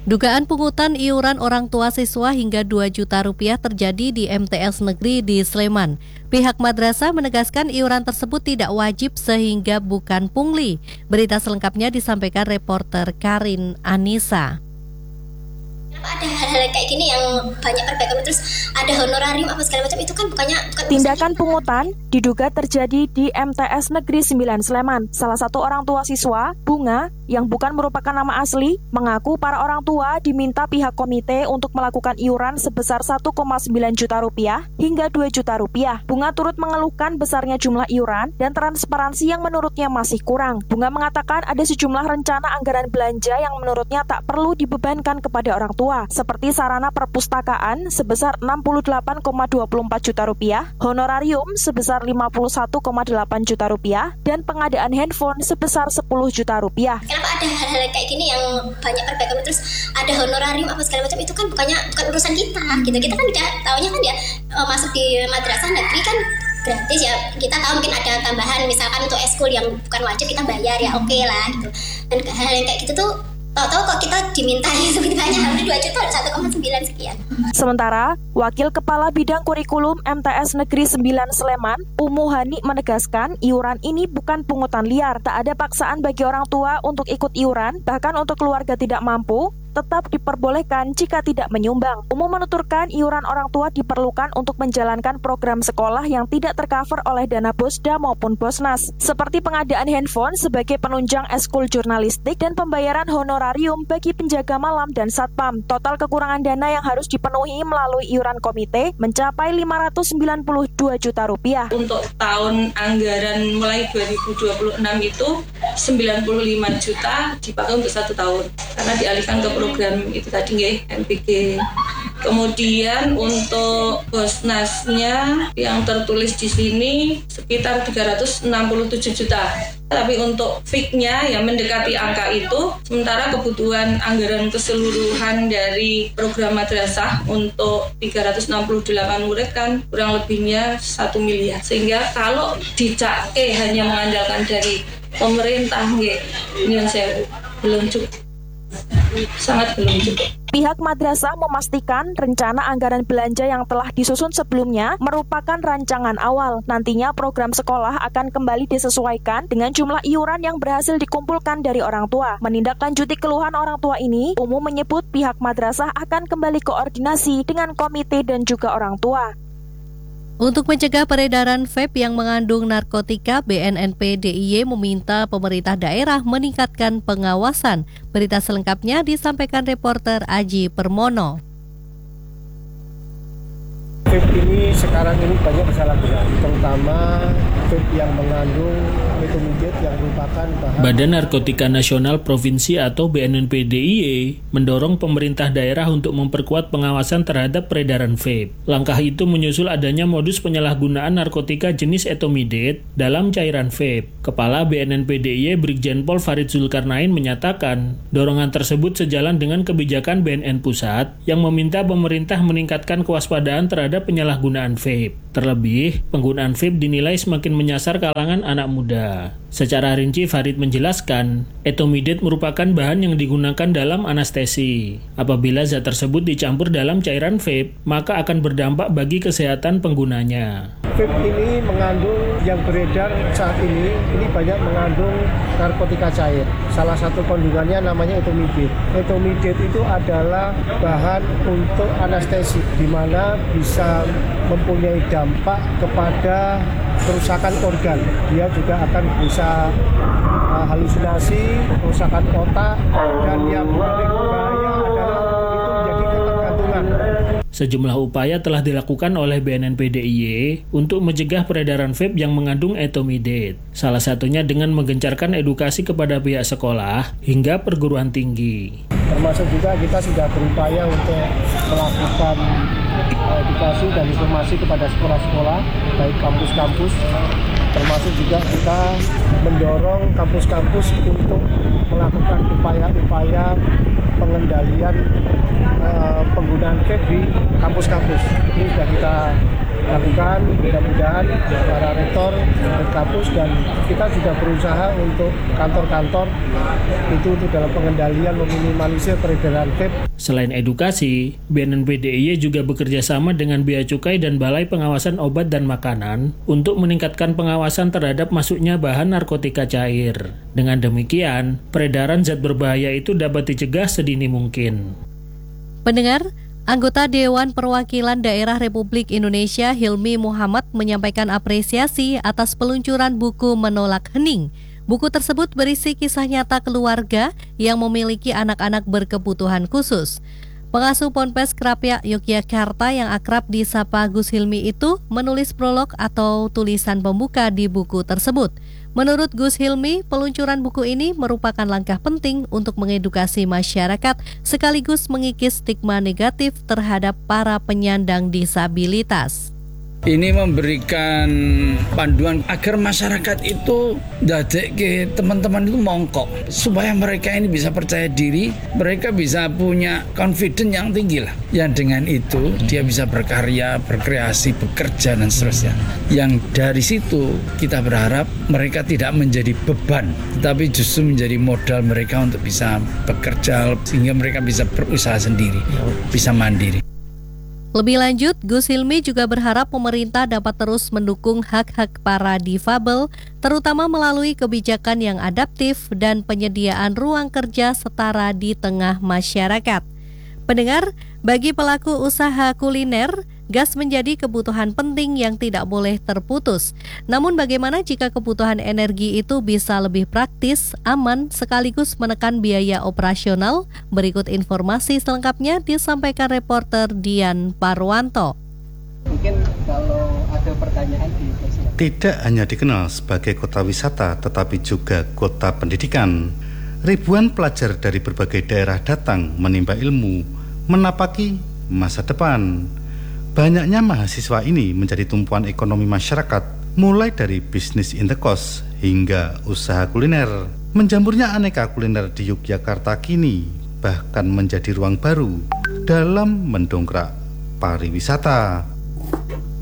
Dugaan pungutan iuran orang tua siswa hingga 2 juta rupiah terjadi di MTS Negeri di Sleman. Pihak madrasah menegaskan iuran tersebut tidak wajib sehingga bukan pungli. Berita selengkapnya disampaikan reporter Karin Anissa. Ada hal-hal kayak gini yang banyak perbaikan, terus ada honorarium apa segala macam, itu kan bukan tindakan pungutan diduga terjadi di MTS Negeri 9 Sleman. Salah satu orang tua siswa, Bunga, yang bukan merupakan nama asli, mengaku para orang tua diminta pihak komite untuk melakukan iuran sebesar 1,9 juta rupiah hingga 2 juta rupiah. Bunga turut mengeluhkan besarnya jumlah iuran dan transparansi yang menurutnya masih kurang. Bunga mengatakan ada sejumlah rencana anggaran belanja yang menurutnya tak perlu dibebankan kepada orang tua, seperti sarana perpustakaan sebesar 68,24 juta rupiah, honorarium sebesar 51,8 juta rupiah, dan pengadaan handphone sebesar 10 juta rupiah. Kenapa ada hal-hal kayak gini yang banyak perbaikan, terus ada honorarium apa segala macam, itu kan bukan urusan kita gitu. Kita kan udah tahunya kan ya masuk di madrasah negeri kan gratis ya. Kita tahu mungkin ada tambahan misalkan untuk eskul yang bukan wajib kita bayar ya, oke lah gitu. Dan hal-hal yang kayak gitu tuh tahu-tahu kok kita dimintai segitu banyak, harus 2 juta 1,9 sekian. Sementara, Wakil Kepala Bidang Kurikulum MTS Negeri 9 Sleman, Umu Hani menegaskan iuran ini bukan pungutan liar. Tak ada paksaan bagi orang tua untuk ikut iuran, bahkan untuk keluarga tidak mampu, tetap diperbolehkan jika tidak menyumbang. Umu menuturkan iuran orang tua diperlukan untuk menjalankan program sekolah yang tidak tercover oleh dana Bosda maupun Bosnas, seperti pengadaan handphone sebagai penunjang eskul jurnalistik dan pembayaran honorarium bagi penjaga malam dan satpam. Total kekurangan dana yang harus dipenuhi melalui iuran komite mencapai 592 juta rupiah. Untuk tahun anggaran mulai 2026 itu 95 juta dipakai untuk 1 tahun karena dialihkan ke program itu tadi nggih, MPG. Kemudian untuk Bosnasnya yang tertulis di sini sekitar 367 juta. Tapi untuk FIK-nya yang mendekati angka itu, sementara kebutuhan anggaran keseluruhan dari program madrasah untuk 368 murid kan kurang lebihnya 1 miliar. Sehingga kalau dicake hanya mengandalkan dari pemerintah ini yang saya belum cukup. Sangat belum cukup. Pihak madrasah memastikan rencana anggaran belanja yang telah disusun sebelumnya merupakan rancangan awal. Nantinya program sekolah akan kembali disesuaikan dengan jumlah iuran yang berhasil dikumpulkan dari orang tua. Menindaklanjuti keluhan orang tua ini, Umu menyebut pihak madrasah akan kembali koordinasi dengan komite dan juga orang tua. Untuk mencegah peredaran vape yang mengandung narkotika, BNNP DIY meminta pemerintah daerah meningkatkan pengawasan. Berita selengkapnya disampaikan reporter Aji Permono. Vape ini sekarang ini banyak disalahgunakan, terutama vape yang mengandung metomidate yang merupakan bahan. Badan Narkotika Nasional Provinsi atau BNNP DIY mendorong pemerintah daerah untuk memperkuat pengawasan terhadap peredaran vape. Langkah itu menyusul adanya modus penyalahgunaan narkotika jenis etomidate dalam cairan vape. Kepala BNNP DIY Brigjen Pol Farid Zulkarnain menyatakan, dorongan tersebut sejalan dengan kebijakan BNN Pusat yang meminta pemerintah meningkatkan kewaspadaan terhadap penyalahgunaan vape. Terlebih, penggunaan vape dinilai semakin menyasar kalangan anak muda. Secara rinci, Farid menjelaskan, etomidate merupakan bahan yang digunakan dalam anestesi. Apabila zat tersebut dicampur dalam cairan vape, maka akan berdampak bagi kesehatan penggunanya. Vape ini mengandung, yang beredar saat ini banyak mengandung narkotika cair. Salah satu kandungannya namanya etomidate. Etomidate itu adalah bahan untuk anestesi, di mana bisa mempunyai dampak kepada kerusakan organ. Dia juga akan bisa halusinasi, kerusakan otak, dan yang paling bahaya adalah itu menjadi ketergantungan. Sejumlah upaya telah dilakukan oleh BNNP DIY untuk mencegah peredaran vape yang mengandung etomidate. Salah satunya dengan menggencarkan edukasi kepada pihak sekolah hingga perguruan tinggi. Termasuk juga kita sudah berupaya untuk melakukan edukasi dan informasi kepada sekolah-sekolah, baik kampus-kampus, termasuk juga kita mendorong kampus-kampus untuk melakukan upaya-upaya pengendalian penggunaan vape di kampus-kampus. Ini sudah kita lakukan. Mudah-mudahan para rektor dan kampus dan kita sudah berusaha untuk kantor-kantor itu untuk dalam pengendalian meminimalisir peredaran vape. Selain edukasi, BNNP DIY juga bekerja sama dengan Bea Cukai dan Balai Pengawasan Obat dan Makanan untuk meningkatkan pengawasan terhadap masuknya bahan narkotika cair. Dengan demikian, peredaran zat berbahaya itu dapat dicegah sedini mungkin. Pendengar, anggota Dewan Perwakilan Daerah Republik Indonesia Hilmi Muhammad menyampaikan apresiasi atas peluncuran buku Menolak Hening. Buku tersebut berisi kisah nyata keluarga yang memiliki anak-anak berkebutuhan khusus. Pengasuh Ponpes Krapyak Yogyakarta yang akrab disapa Gus Hilmi itu menulis prolog atau tulisan pembuka di buku tersebut. Menurut Gus Hilmi, peluncuran buku ini merupakan langkah penting untuk mengedukasi masyarakat sekaligus mengikis stigma negatif terhadap para penyandang disabilitas. Ini memberikan panduan agar masyarakat itu dadekke teman-teman itu mongkok supaya mereka ini bisa percaya diri, mereka bisa punya confidence yang tinggi lah. Yang dengan itu dia bisa berkarya, berkreasi, bekerja dan seterusnya. Yang dari situ kita berharap mereka tidak menjadi beban, tapi justru menjadi modal mereka untuk bisa bekerja sehingga mereka bisa berusaha sendiri, bisa mandiri. Lebih lanjut, Gus Hilmi juga berharap pemerintah dapat terus mendukung hak-hak para difabel, terutama melalui kebijakan yang adaptif dan penyediaan ruang kerja setara di tengah masyarakat. Pendengar, bagi pelaku usaha kuliner, gas menjadi kebutuhan penting yang tidak boleh terputus. Namun bagaimana jika kebutuhan energi itu bisa lebih praktis, aman, sekaligus menekan biaya operasional? Berikut informasi selengkapnya disampaikan reporter Dian Parwanto. Mungkin kalau ada pertanyaan tidak hanya dikenal sebagai kota wisata, tetapi juga kota pendidikan. Ribuan pelajar dari berbagai daerah datang menimba ilmu, menapaki masa depan. Banyaknya mahasiswa ini menjadi tumpuan ekonomi masyarakat, mulai dari bisnis indekos hingga usaha kuliner. Menjamurnya aneka kuliner di Yogyakarta kini bahkan menjadi ruang baru dalam mendongkrak pariwisata.